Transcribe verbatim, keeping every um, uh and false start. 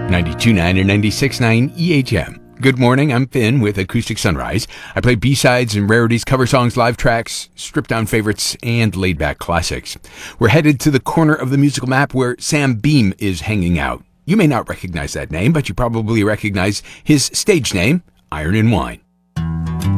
ninety-two point nine and ninety-six point nine E H M. Good morning, I'm Finn with Acoustic Sunrise. I play B-sides and rarities, cover songs, live tracks, stripped-down favorites, and laid-back classics. We're headed to the corner of the musical map where Sam Beam is hanging out. You may not recognize that name, but you probably recognize his stage name, Iron and Wine.